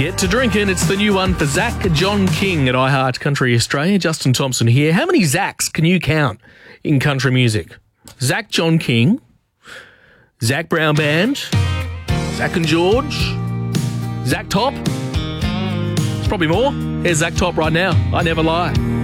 Get to drinking. It's the new one for Zach John King at iHeart Country Australia. Justin Thompson here. How many Zachs can you count in country music? Zach John King, Zach Brown Band, Zach and George, Zach Top. It's probably more. Here's Zach Top right now. I Never Lie.